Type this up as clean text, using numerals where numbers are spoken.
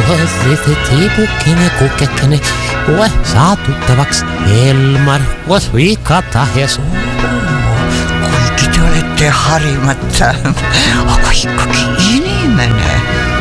Tiipukkinen, kukkekinen, koe saatuttavaks Elmar, koes viikata hesu. Kuinka te olette harimatta, vaikkakin inimene.